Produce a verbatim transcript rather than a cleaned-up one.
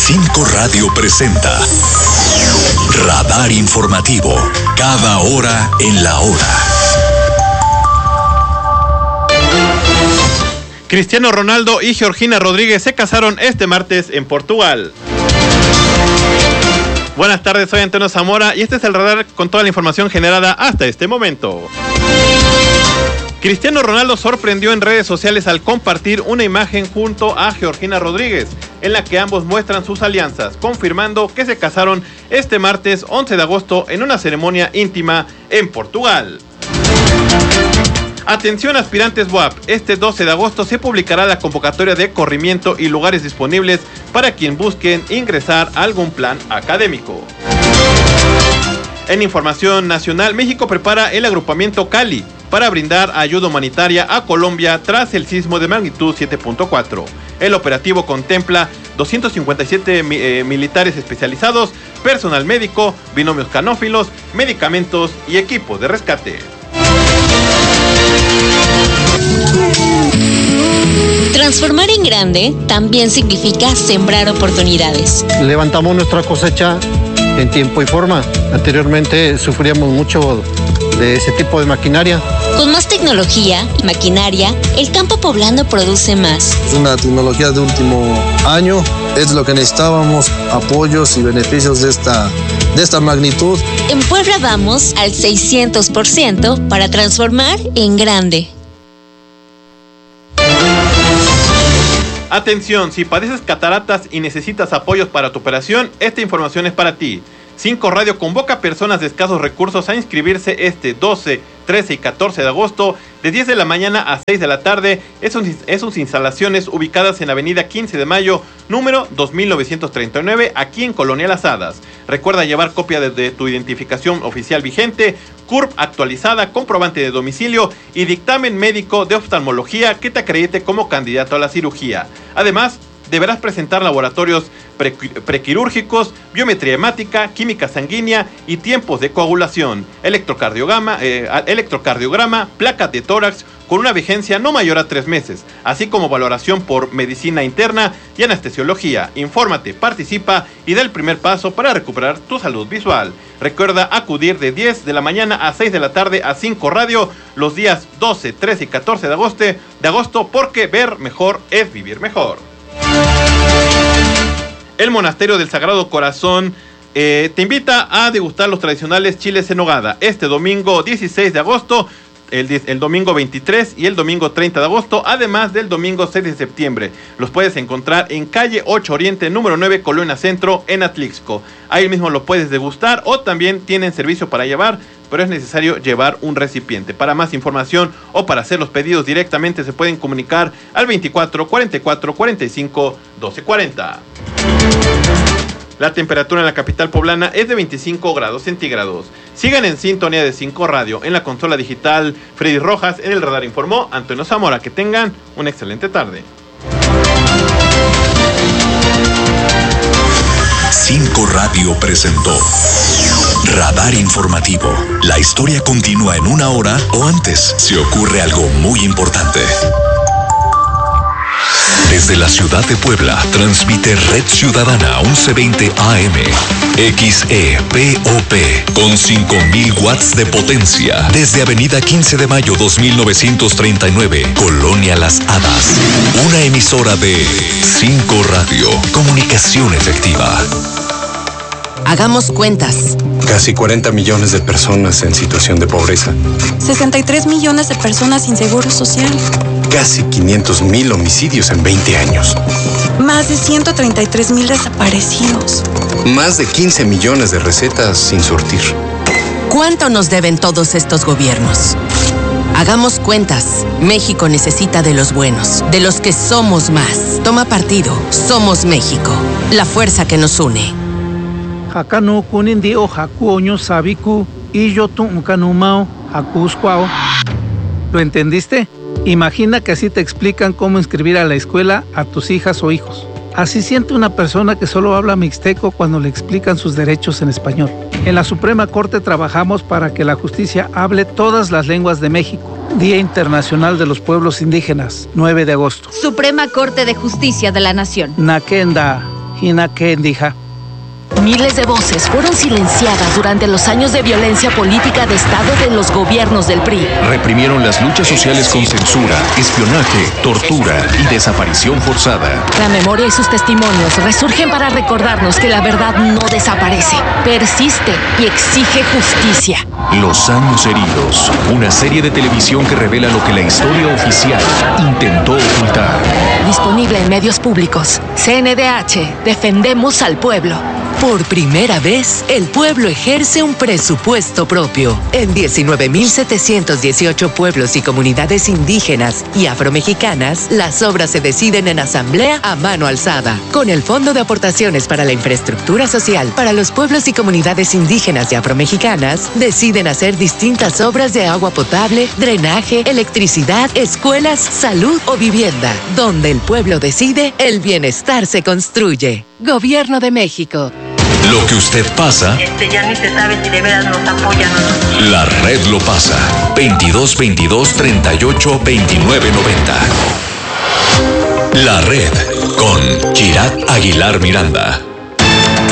cinco Radio presenta Radar Informativo, cada hora en la hora. Cristiano Ronaldo y Georgina Rodríguez se casaron este martes en Portugal. Buenas tardes, soy Antonio Zamora y este es el radar con toda la información generada hasta este momento. Cristiano Ronaldo sorprendió en redes sociales al compartir una imagen junto a Georgina Rodríguez, en la que ambos muestran sus alianzas, confirmando que se casaron este martes once de agosto en una ceremonia íntima en Portugal. Atención aspirantes B U A P, este doce de agosto se publicará la convocatoria de corrimiento y lugares disponibles para quien busquen ingresar a algún plan académico. En información nacional, México prepara el agrupamiento Cali para brindar ayuda humanitaria a Colombia tras el sismo de magnitud siete punto cuatro. El operativo contempla doscientos cincuenta y siete eh, militares especializados, personal médico, binomios canófilos, medicamentos y equipos de rescate. Transformar en grande también significa sembrar oportunidades. Levantamos nuestra cosecha en tiempo y forma. Anteriormente sufríamos mucho de ese tipo de maquinaria. Con más tecnología y maquinaria, el campo poblano produce más. Es una tecnología de último año, es lo que necesitábamos, apoyos y beneficios de esta, de esta magnitud. En Puebla vamos al seiscientos por ciento para transformar en grande. Atención, si padeces cataratas y necesitas apoyos para tu operación, esta información es para ti. cinco Radio convoca a personas de escasos recursos a inscribirse este doce, trece y catorce de agosto de diez de la mañana a seis de la tarde en sus instalaciones ubicadas en Avenida quince de mayo, número dos mil novecientos treinta y nueve, aquí en Colonia Las Hadas. Recuerda llevar copia de, de tu identificación oficial vigente, C U R P actualizada, comprobante de domicilio y dictamen médico de oftalmología que te acredite como candidato a la cirugía. Además, deberás presentar laboratorios pre- prequirúrgicos, biometría hemática, química sanguínea y tiempos de coagulación, electrocardiograma, eh, electrocardiograma, placas de tórax con una vigencia no mayor a tres meses, así como valoración por medicina interna y anestesiología. Infórmate, participa y da el primer paso para recuperar tu salud visual. Recuerda acudir de diez de la mañana a seis de la tarde a cinco Radio los días doce, trece y catorce de agosto, de agosto porque ver mejor es vivir mejor. El Monasterio del Sagrado Corazón eh, te invita a degustar los tradicionales chiles en nogada este domingo dieciséis de agosto, el, el domingo veintitrés y el domingo treinta de agosto, además del domingo seis de septiembre. Los puedes encontrar en calle ocho Oriente, número nueve, Colonia Centro, en Atlixco. Ahí mismo lo puedes degustar o también tienen servicio para llevar, pero es necesario llevar un recipiente. Para más información o para hacer los pedidos directamente se pueden comunicar al veinticuatro, cuarenta y cuatro, cuarenta y cinco, doce cuarenta. La temperatura en la capital poblana es de veinticinco grados centígrados. Sigan en sintonía de cinco Radio. En la consola digital, Freddy Rojas. En el radar informó Antonio Zamora. Que tengan una excelente tarde. cinco Radio presentó Radar Informativo. La historia continúa en una hora o antes si ocurre algo muy importante. Desde la ciudad de Puebla, transmite Red Ciudadana once veinte A M, X E P O P, con cinco mil watts de potencia. Desde Avenida quince de mayo dos mil novecientos treinta y nueve, Colonia Las Hadas. Una emisora de cinco Radio, comunicación efectiva. Hagamos cuentas. Casi cuarenta millones de personas en situación de pobreza. sesenta y tres millones de personas sin seguro social. Casi quinientos mil homicidios en veinte años. Más de ciento treinta y tres mil desaparecidos. Más de quince millones de recetas sin surtir. ¿Cuánto nos deben todos estos gobiernos? Hagamos cuentas. México necesita de los buenos, de los que somos más. Toma partido. Somos México. La fuerza que nos une. Hakano kunindio hakuoño sabiku y yo tuncanumao hakuscuao. ¿Lo entendiste? Imagina que así te explican cómo inscribir a la escuela a tus hijas o hijos. Así siente una persona que solo habla mixteco cuando le explican sus derechos en español. En la Suprema Corte trabajamos para que la justicia hable todas las lenguas de México. Día Internacional de los Pueblos Indígenas, nueve de agosto. Suprema Corte de Justicia de la Nación. Nakenda. hina kendija. Miles de voces fueron silenciadas durante los años de violencia política de Estado de los gobiernos del P R I. Reprimieron las luchas sociales con censura, espionaje, tortura y desaparición forzada. La memoria y sus testimonios resurgen para recordarnos que la verdad no desaparece, persiste y exige justicia. Los años heridos, una serie de televisión que revela lo que la historia oficial intentó ocultar. Disponible en medios públicos. C N D H, defendemos al pueblo. Por primera vez, el pueblo ejerce un presupuesto propio. En diecinueve mil setecientos dieciocho pueblos y comunidades indígenas y afromexicanas, las obras se deciden en asamblea a mano alzada. Con el Fondo de Aportaciones para la Infraestructura Social para los pueblos y comunidades indígenas y afromexicanas, deciden hacer distintas obras de agua potable, drenaje, electricidad, escuelas, salud o vivienda. Donde el pueblo decide, el bienestar se construye. Gobierno de México. Lo que usted pasa, este ya ni se sabe si de veras nos apoyan o no. La red lo pasa. veintidós veintidós treinta y ocho veintinueve noventa. La red con Kirat Aguilar Miranda.